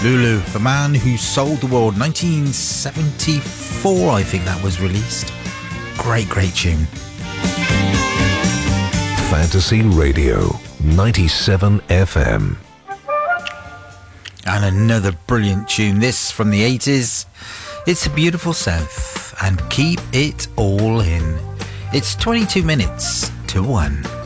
Lulu, the man who sold the world. 1974, I think that was released. Great tune. Fantasy Radio, 97 FM. And another brilliant tune. This from the 80s. It's a Beautiful South. And keep it all in. It's 22 minutes to 1.